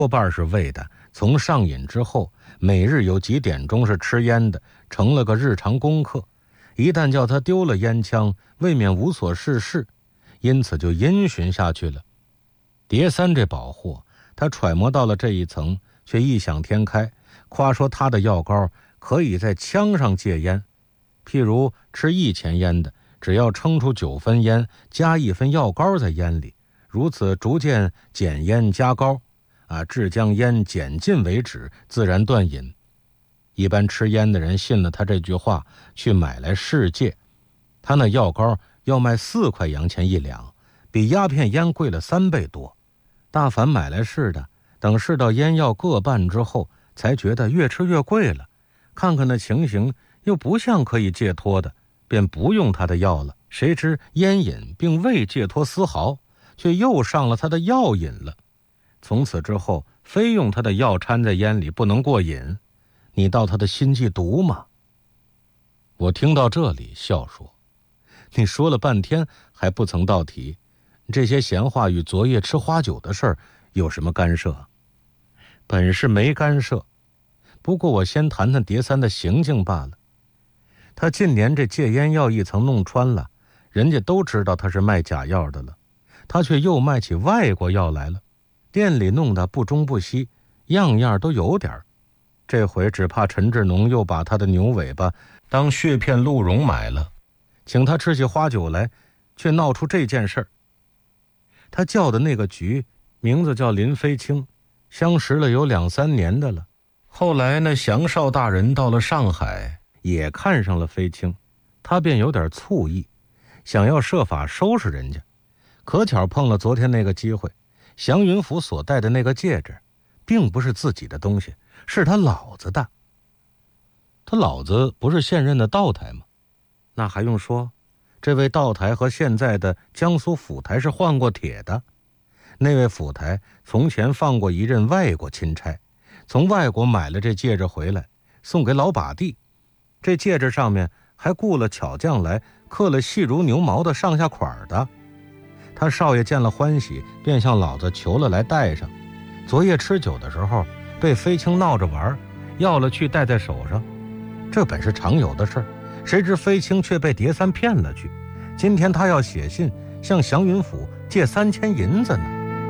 多半是为的从上瘾之后每日有几点钟是吃烟的成了个日常功课，一旦叫他丢了烟枪，未免无所事事，因此就因循下去了。碟三这宝货，他揣摩到了这一层，却异想天开，夸说他的药膏可以在枪上戒烟，譬如吃1钱烟的，只要称出9分烟，加1分药膏在烟里，如此逐渐减烟加膏，至将烟减尽为止，自然断瘾。一般吃烟的人信了他这句话，去买来试戒。他那药膏要卖4块洋钱1两，比鸦片烟贵了3倍多。大凡买来试的，等试到烟药各半之后，才觉得越吃越贵了，看看那情形又不像可以戒脱的，便不用他的药了。谁知烟瘾并未戒脱丝毫，却又上了他的药瘾了。从此之后，非用他的药掺在烟里不能过瘾。你道他的心计毒吗？我听到这里笑说，你说了半天还不曾到题，这些闲话与昨夜吃花酒的事儿有什么干涉？本是没干涉，不过我先谈谈碟三的行径罢了。他近年这戒烟药一层弄穿了，人家都知道他是卖假药的了，他却又卖起外国药来了，店里弄得不中不西，样样都有点儿。这回只怕陈志农又把他的牛尾巴当血片鹿茸买了，请他吃起花酒来，却闹出这件事儿。他叫的那个局名字叫林飞清，相识了有2、3年的了。后来那祥少大人到了上海，也看上了飞清，他便有点醋意，想要设法收拾人家。可巧碰了昨天那个机会，祥云府所戴的那个戒指并不是自己的东西，是他老子的。他老子不是现任的道台吗？那还用说，这位道台和现在的江苏府台是换过帖的。那位府台从前放过一任外国钦差，从外国买了这戒指回来，送给老把弟。这戒指上面还雇了巧匠来刻了细如牛毛的上下款的。他少爷见了欢喜，便向老子求了来戴上。昨夜吃酒的时候，被飞清闹着玩，要了去戴在手上。这本是常有的事儿，谁知飞清却被碟三骗了去。今天他要写信向祥云府借3000银子呢。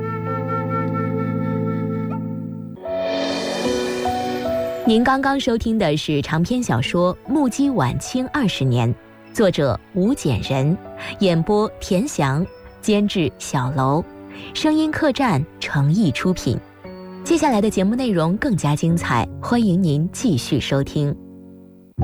您刚刚收听的是长篇小说《目击晚清20年》，作者吴简人，演播田翔，监制小楼，声音客栈诚意出品。接下来的节目内容更加精彩，欢迎您继续收听。